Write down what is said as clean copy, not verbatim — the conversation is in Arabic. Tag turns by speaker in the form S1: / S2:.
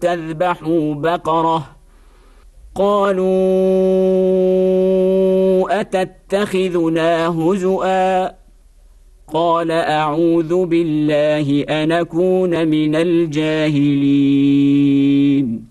S1: تذبحوا بقرة قالوا أتتخذنا هزؤا قال أعوذ بالله أن أكون من الجاهلين